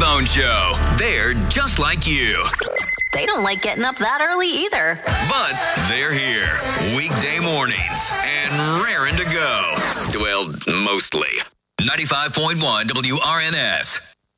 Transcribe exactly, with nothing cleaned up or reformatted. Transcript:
T-Bone Show. They're just like you. They don't like getting up that early either. But they're here. Weekday mornings and raring to go. Well, mostly. ninety-five point one W R N S.